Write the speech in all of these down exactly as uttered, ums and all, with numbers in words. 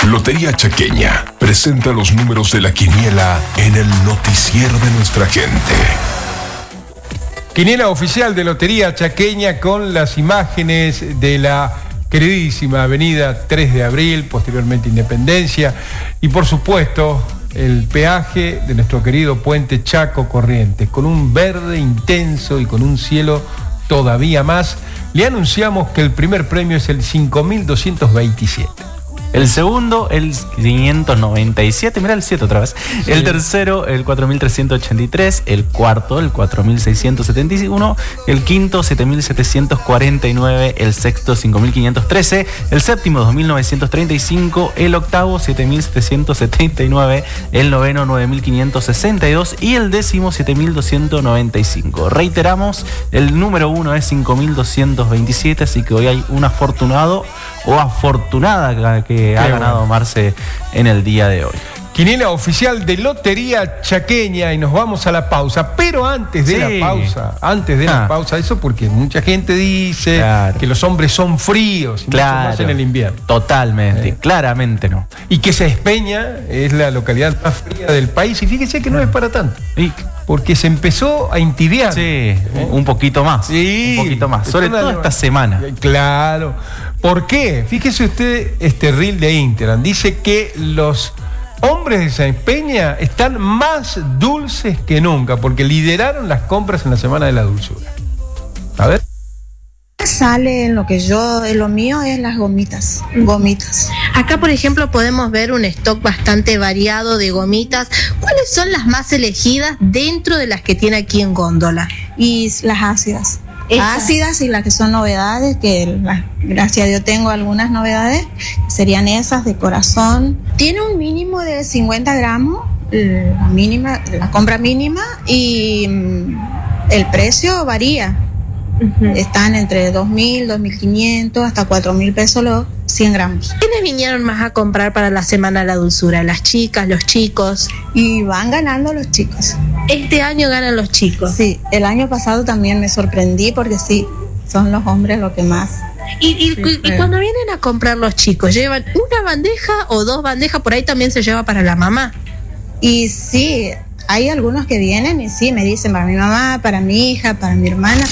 Lotería Chaqueña presenta los números de la quiniela en el noticiero de nuestra gente. Quiniela oficial de Lotería Chaqueña con las imágenes de la queridísima avenida tres de abril, posteriormente Independencia, y por supuesto el peaje de nuestro querido puente Chaco Corrientes, con un verde intenso y con un cielo todavía más. Le anunciamos que el primer premio es el cinco mil doscientos veintisiete. El segundo, el quinientos noventa y siete, mirá el siete otra vez. Sí. El tercero, el cuatro mil trescientos ochenta y tres. El cuarto, el cuatro mil seiscientos setenta y uno. El quinto, siete mil setecientos cuarenta y nueve. El sexto, cinco mil quinientos trece. El séptimo, dos mil novecientos treinta y cinco. El octavo, siete mil setecientos setenta y nueve. El noveno, nueve mil quinientos sesenta y dos. Y el décimo, siete mil doscientos noventa y cinco. Reiteramos, el número uno es cinco mil doscientos veintisiete, así que hoy hay un afortunado o afortunada que ha ganado bueno. Marce en el día de hoy. Quiniela oficial de Lotería Chaqueña y nos vamos a la pausa. Pero antes de sí. la pausa, antes de ah. la pausa, eso porque mucha gente dice claro. que los hombres son fríos, y claro. mucho más en el invierno. Totalmente, eh. claramente no. Y que Espeña es la localidad más fría del país y fíjese que no es para tanto. ¿Y? Porque se empezó a entibiar. Sí, ¿eh? un poquito más. Sí, un poquito más. Sobre todo esta semana. Claro. ¿Por qué? Fíjese usted este reel de Interan. Dice que los hombres de San Peña están más dulces que nunca porque lideraron las compras en la Semana de la Dulzura. A ver. Sale en lo que yo, en lo mío es las gomitas, gomitas. Acá, por ejemplo, podemos ver un stock bastante variado de gomitas. ¿Cuáles son las más elegidas dentro de las que tiene aquí en góndola? Y las ácidas. Esta. Ácidas y las que son novedades, que la, gracias a Dios tengo algunas novedades, serían esas de corazón. Tiene un mínimo de cincuenta gramos, la mínima, la compra mínima, y el precio varía. Uh-huh. Están entre dos mil, dos mil quinientos hasta cuatro mil pesos los cien gramos. ¿Quiénes vinieron más a comprar para la Semana de la Dulzura? ¿Las chicas, los chicos? Y van ganando los chicos. ¿Este año ganan los chicos? Sí, el año pasado también me sorprendí porque sí, son los hombres los que más. Y, y, sí, y, y cuando vienen a comprar los chicos, ¿llevan una bandeja o dos bandejas? Por ahí también se lleva para la mamá. Y sí, hay algunos que vienen y sí, me dicen para mi mamá, para mi hija, para mi hermana.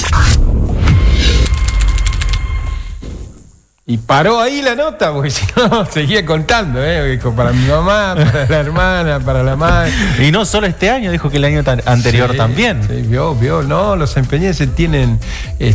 Y paró ahí la nota, porque si no, seguía contando, ¿eh? Dijo, para mi mamá, para la hermana, para la madre. Y no solo este año, dijo que el año anterior sí, también. Sí, vio, vio, no, los empeñenses tienen...